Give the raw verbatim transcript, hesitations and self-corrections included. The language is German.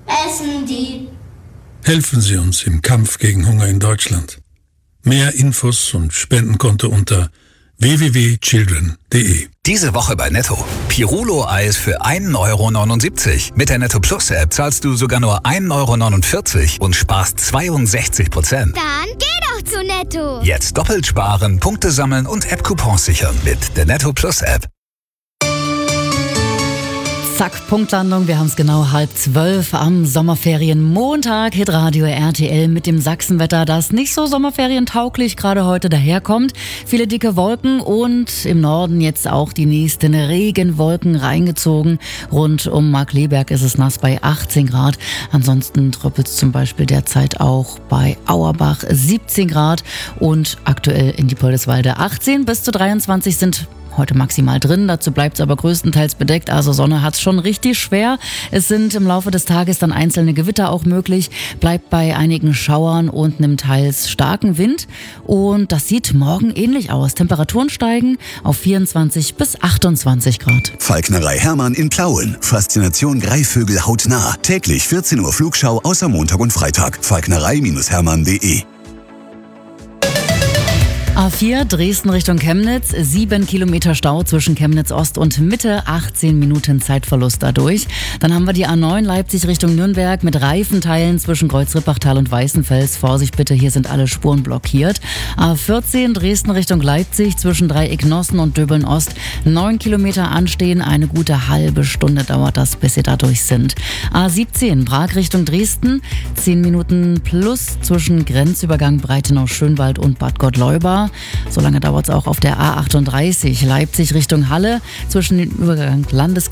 essen die. Helfen Sie uns im Kampf gegen Hunger in Deutschland. Mehr Infos und Spendenkonto unter w w w punkt children punkt d e. Diese Woche bei Netto. Pirulo-Eis für ein Euro neunundsiebzig. Mit der Netto Plus App zahlst du sogar nur ein Euro neunundvierzig und sparst zweiundsechzig Prozent. Dann geh doch zu Netto. Jetzt doppelt sparen, Punkte sammeln und App-Coupons sichern mit der Netto Plus App. Zack, Punktlandung. Wir haben es genau halb zwölf am Sommerferien-Montag. Hitradio R T L mit dem Sachsenwetter, das nicht so sommerferientauglich gerade heute daherkommt. Viele dicke Wolken und im Norden jetzt auch die nächsten Regenwolken reingezogen. Rund um Markkleeberg ist es nass bei achtzehn Grad. Ansonsten tröppelt es zum Beispiel derzeit auch bei Auerbach siebzehn Grad und aktuell in Diepoldeswalde achtzehn bis zu dreiundzwanzig sind heute maximal drin, dazu bleibt es aber größtenteils bedeckt, also Sonne hat es schon richtig schwer. Es sind im Laufe des Tages dann einzelne Gewitter auch möglich, bleibt bei einigen Schauern und einem teils starken Wind und das sieht morgen ähnlich aus. Temperaturen steigen auf vierundzwanzig bis achtundzwanzig Grad. Falknerei Hermann in Plauen. Faszination Greifvögel hautnah. Täglich vierzehn Uhr Flugschau außer Montag und Freitag. falknerei Hermann punkt de. A vier Dresden Richtung Chemnitz, sieben Kilometer Stau zwischen Chemnitz Ost und Mitte, achtzehn Minuten Zeitverlust dadurch. Dann haben wir die A neun Leipzig Richtung Nürnberg mit Reifenteilen zwischen Kreuzrippachtal und Weißenfels. Vorsicht bitte, hier sind alle Spuren blockiert. A vierzehn Dresden Richtung Leipzig zwischen Dreieck Nossen und Döbeln Ost, neun Kilometer anstehen, eine gute halbe Stunde dauert das, bis sie da durch sind. A siebzehn Prag Richtung Dresden, zehn Minuten plus zwischen Grenzübergang Breitenau-Schönwald und Bad Gottleuba. So lange dauert es auch auf der A achtunddreißig Leipzig Richtung Halle zwischen dem Übergang Landes